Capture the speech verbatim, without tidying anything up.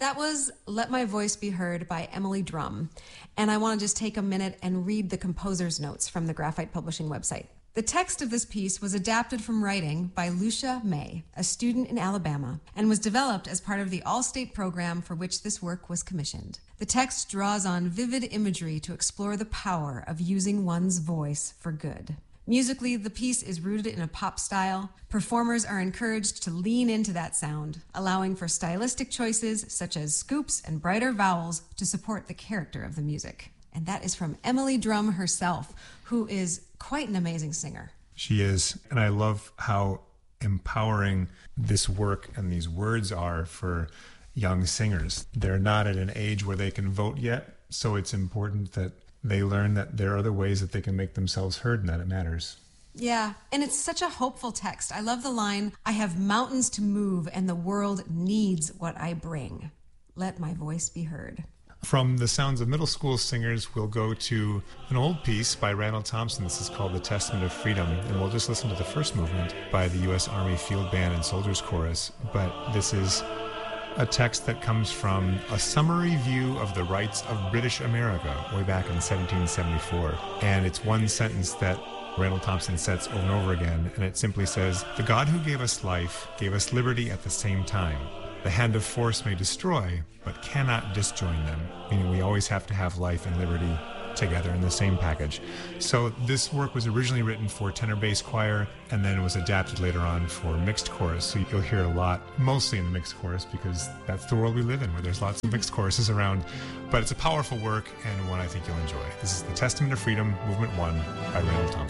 That was Let My Voice Be Heard by Emily Drum. And I want to just take a minute and read the composer's notes from the Graphite Publishing website. The text of this piece was adapted from writing by Lucia May, a student in Alabama, and was developed as part of the all-state program for which this work was commissioned. The text draws on vivid imagery to explore the power of using one's voice for good. Musically, the piece is rooted in a pop style. Performers are encouraged to lean into that sound, allowing for stylistic choices such as scoops and brighter vowels to support the character of the music. And that is from Emily Drum herself, who is quite an amazing singer. She is, and I love how empowering this work and these words are for young singers. They're not at an age where they can vote yet, so it's important that they learn that there are other ways that they can make themselves heard and that it matters. Yeah, and it's such a hopeful text. I love the line, I have mountains to move and the world needs what I bring. Let my voice be heard. From the sounds of middle school singers, we'll go to an old piece by Randall Thompson. This is called The Testament of Freedom, and we'll just listen to the first movement by the U S Army Field Band and Soldiers Chorus. But this is a text that comes from a summary view of the rights of British America way back in seventeen seventy-four. And it's one sentence that Randall Thompson sets over and over again, and it simply says, "The God who gave us life gave us liberty at the same time. The hand of force may destroy, but cannot disjoin them," meaning we always have to have life and liberty together in the same package. So this work was originally written for tenor bass choir and then was adapted later on for mixed chorus. So you'll hear a lot, mostly in the mixed chorus, because that's the world we live in, where there's lots of mixed choruses around. But it's a powerful work and one I think you'll enjoy. This is The Testament of Freedom, Movement one by Randall Thompson.